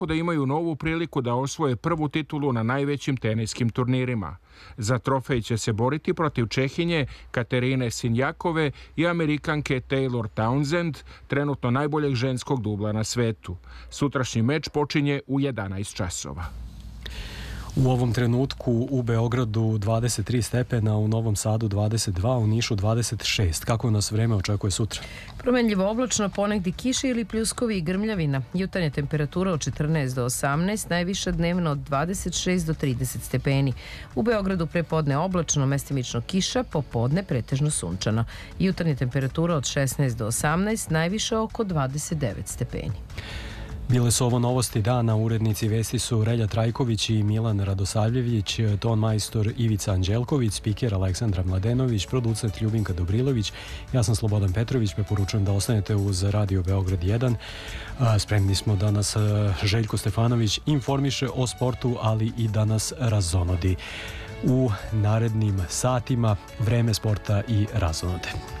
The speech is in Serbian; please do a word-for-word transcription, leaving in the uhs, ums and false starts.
da imaju novu priliku da osvoje prvu titulu na najvećim teniskim turnirima. Za trofej će se boriti protiv Čehinje Katerine Sinjakove i Amerikanke Taylor Townsend, trenutno najboljeg ženskog dubla na svetu. Sutrašnji meč počinje u jedanaest časova. U ovom trenutku u Beogradu dvadeset tri stepena, u Novom Sadu dvadeset dva, u Nišu dvadeset šest. Kako nas vreme očekuje sutra? Promenljivo oblačno, ponegdje kiše ili pljuskovi i grmljavina. Jutarnja temperatura od četrnaest do osamnaest, najviša dnevno od dvadeset šest do trideset stepeni. U Beogradu prepodne oblačno, mestimično kiša, popodne pretežno sunčano. Jutarnja temperatura od šesnaest do osamnaest, najviša oko dvadeset devet stepeni. Bile su ovo novosti dana, urednici vesti su Relja Trajković i Milan Radosavljević, ton majstor Ivica Anđelković, spiker Aleksandra Mladenović, producent Ljubinka Dobrilović. Ja sam Slobodan Petrović, preporučujem da ostanete uz Radio Beograd jedan. Spremni smo da nas Željko Stefanović informiše o sportu, ali i da nas razonodi. U narednim satima vreme sporta i razonode.